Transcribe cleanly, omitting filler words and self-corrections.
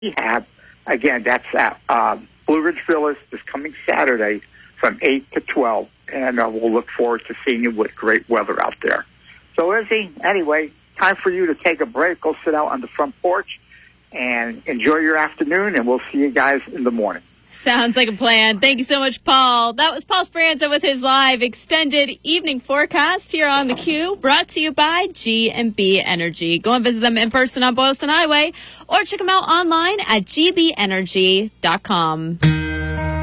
rehab. Again, that's at Blue Ridge Villas this coming Saturday from 8 to 12. And we'll look forward to seeing you with great weather out there. So, Izzy, anyway, time for you to take a break. Go sit out on the front porch and enjoy your afternoon, and we'll see you guys in the morning. Sounds like a plan. Thank you so much, Paul. That was Paul Speranza with his live extended evening forecast here on The Q, brought to you by G&B Energy. Go and visit them in person on Boylston Highway or check them out online at gbenergy.com.